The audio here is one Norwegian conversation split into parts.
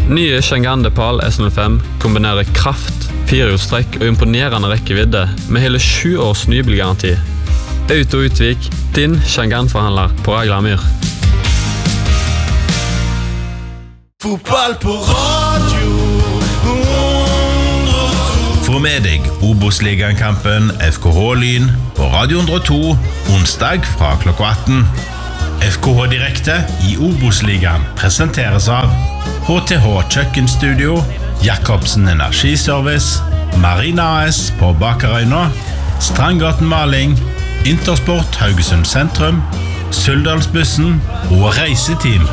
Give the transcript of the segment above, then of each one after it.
Nye Chang'an Depal S05 kombinerer kraft, firehjulstrekk og imponerende rekkevidde med hele 7 års nybilgaranti. Auto Utvik, din Chang'an-forhandler på Raglamyr. Fotball på radio. Få med deg Obos-ligakampen FKH Lyn på Radio 102 onsdag fra klokka 18. FKH Direkte i Obos-ligaen presenteres av HTH Kjøkkenstudio, Jakobsen Energiservice, Marina AS på Bakerøyna, Strandgaten Maling, Intersport Haugesund Sentrum, Suldalsbussen og Reiseteam.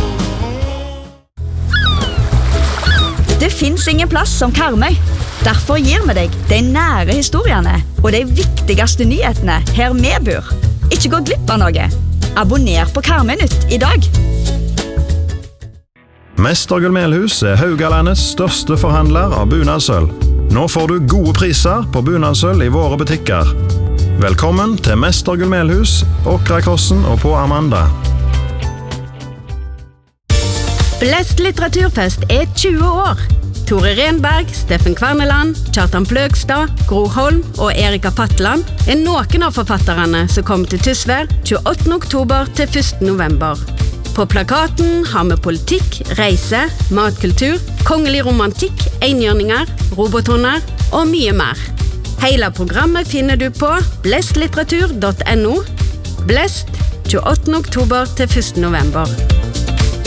Det finns ingen plass som Karmøy. Derfor gir vi deg de nære historiene og de viktigste nyhetene her vi bor. Ikke gå glipp av noe. Abonner på Karmøy-nytt i dag. Mestergull Melhus Haugalandets største forhandler av bunadsøl. Nå får du gode priser på bunadsøl i våre butikker. Velkommen til Mestergull Melhus, Åkrakrossen og på Amanda. Blest litteraturfest 20 år. Tore Renberg, Steffen Kverneland, Kjartan Fløgstad, Gro Holm og Erika Fatland noen av forfatterne som kommer til Tysvær 28. oktober til 1. november. På plakaten har vi politikk, reise, matkultur, kongelig romantikk, enhjørninger, robothunder og mye mer. Hele programmet finner du på blestlitteratur.no. Blest 28. oktober til 1. november.